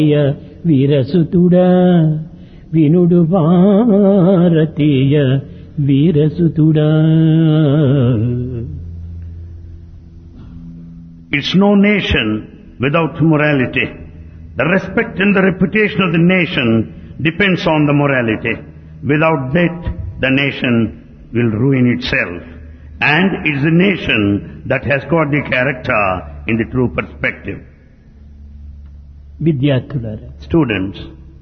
వీరసుతుడా వినుడు భారతీయ వీరసుతుడా. It's no nation without morality. The respect and the reputation of the nation depends on the morality. Without that, the nation will ruin itself. And it's the nation that has got the character in the true perspective. విద్యార్థులారా, Students,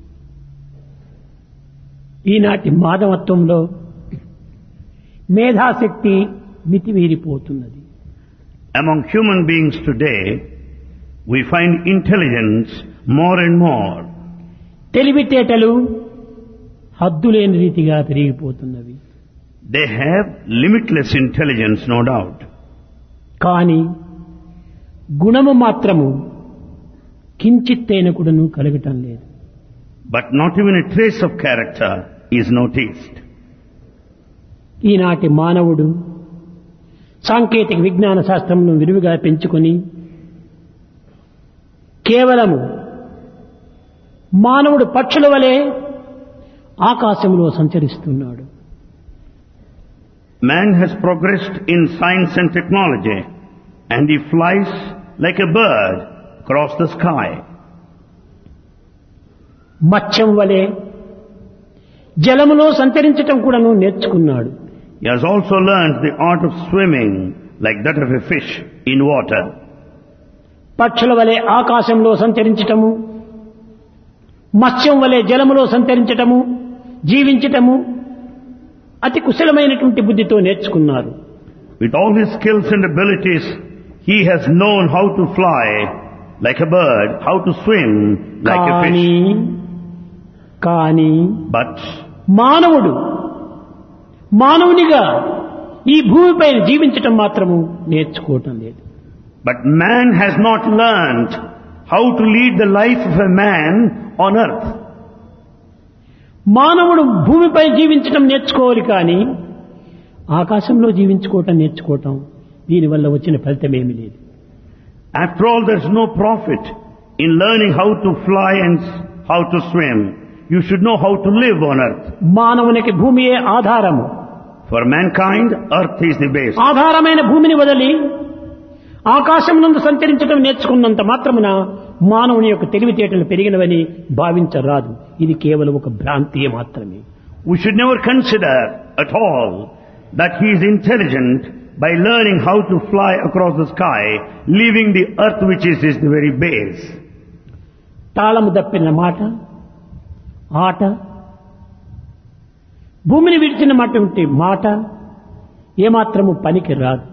ఈనాటి మానవత్వంలో మేధాశక్తి మితిమీరిపోతున్నది. among human beings today, we find intelligence more and more. తెలివితేటలు హద్దులేని రీతిగా పెరిగిపోతున్నవి. They have limitless intelligence, no doubt. కానీ గుణము మాత్రము కించిత్తైన కూడాను కలగటం లేదు. But not even a trace of character is noticed. ఈనాటి మానవుడు సాంకేతిక విజ్ఞాన శాస్త్రమును విరివిగా పెంచుకొని కేవలము మానవుడు పక్షుల వలె ఆకాశంలో సంచరిస్తున్నాడు. Man has progressed in science and technology, and he flies like a bird across the sky. మత్స్యం వలె జలములో సంచరించటం కూడాను నేర్చుకున్నాడు. He has also learned the art of swimming like that of a fish in water. పక్షుల వలె ఆకాశంలో సంచరించటము, మత్స్యం వలె జలములో సంచరించటము, జీవించటము అతి కుశలమైనటువంటి బుద్ధితో నేర్చుకున్నారు. With all his skills and abilities, he has known how to fly like a bird, how to swim like a fish. కానీ But మానవునిగా ఈ భూమిపై జీవించటం మాత్రము నేర్చుకోవటం లేదు. man has not learned how to lead the life of a man on earth. మానవుడు భూమిపై జీవించటం నేర్చుకోవాలి, కానీ ఆకాశంలో జీవించుకోవటం నేర్చుకోవటం దీనివల్ల వచ్చిన ఫలితమేమీ లేదు. After all, there's no profit in learning how to fly and how to swim. You should know how to live on earth. మానవునికి భూమియే ఆధారము. For mankind, earth is the base. ఆధారమైన భూమిని వదిలి ఆకాశం నందు సంచరించడం నేర్చుకున్నంత మాత్రమున మానవుని యొక్క తెలివితేటలు పెరిగినవని భావించరాదు. ఇది కేవలం ఒక భ్రాంతియే మాత్రమే. We should never consider at all that he is intelligent by learning how to fly across the sky, leaving the earth which is the very base. తాళము దప్పిన మాట, ఆట, భూమిని విడిచినటువంటి మాట ఏమాత్రము పనికి రాదు.